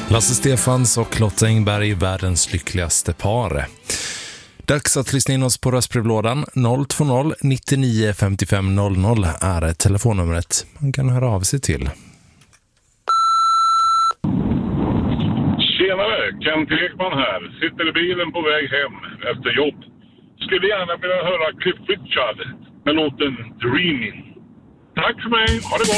Lasse Stefans och Lotta Engberg, världens lyckligaste par. Dags att lyssna in oss på röstbrevlådan. 020 99 55 00 är telefonnumret man kan höra av sig till. Tjenare, Kent Ekman här. Sitter i bilen på väg hem efter jobb. Skulle gärna vilja höra Cliff Richard med låten Dreaming. Tack för mig, ha det gott!